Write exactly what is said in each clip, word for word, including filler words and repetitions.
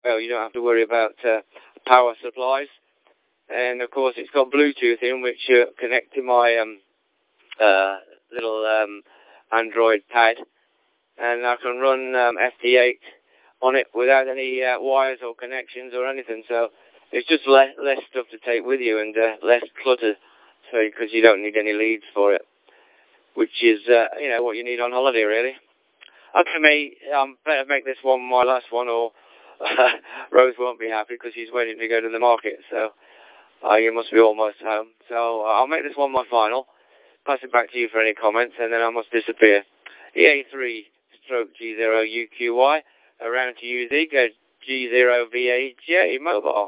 well, you don't have to worry about uh, power supplies. And of course, it's got Bluetooth in, which uh, connect to my um, uh, little um, Android pad, and I can run um, F T eight on it without any uh, wires or connections or anything. So it's just le less stuff to take with you and uh, less clutter, so because you don't need any leads for it, which is uh, you know what you need on holiday, really. Okay, mate, um, better make this one my last one, or uh, Rose won't be happy because she's waiting to go to the market. So uh, you must be almost home. So uh, I'll make this one my final. Pass it back to you for any comments, and then I must disappear. E A three stroke G zero U Q Y, around to U Z, go G zero V A J mobile.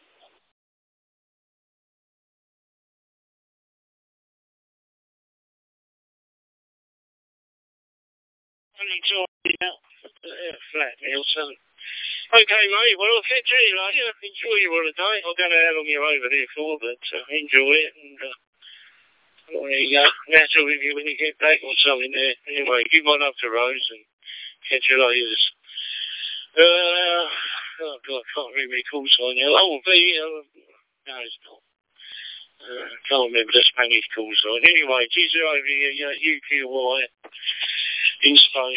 Flat meal, so. Okay, mate, well, I'll catch you later. Enjoy your holiday. I don't know how long you're over there for, but uh, enjoy it, and uh, well, there you go. That's with you when you get back or something there. Anyway, give my love to Rose, and catch you later. Uh, oh, God, I can't remember the call sign now. Oh, V, uh, no, it's not. Uh, I can't remember the Spanish call sign. Anyway, G zero V A U Q Y in Spain.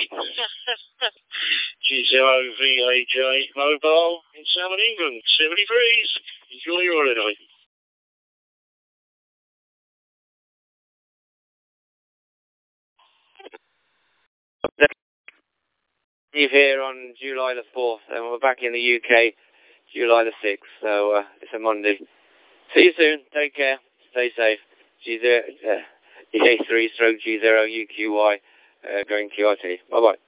G zero V A J mobile in Southern England. seventy-threes. Enjoy your holiday. Leave here on July the fourth, and we're back in the U K July the sixth, so uh, it's a Monday. See you soon. Take care. Stay safe. G zero, uh, E A three stroke G zero U Q Y, uh, going Q R T. Bye-bye.